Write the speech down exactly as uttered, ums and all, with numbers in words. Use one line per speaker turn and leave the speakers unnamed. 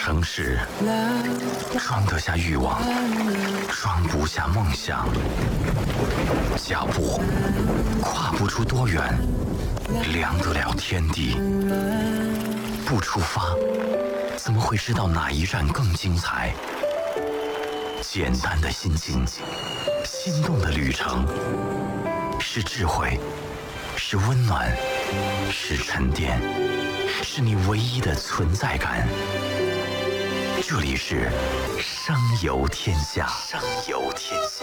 城市，装得下欲望，装不下梦想。脚步跨不出多远，量得了天地。不出发，怎么会知道哪一站更精彩？简单的心境，心动的旅程，是智慧，是温暖，是沉淀，是你唯一的存在感。这里是声游天下，声游天下。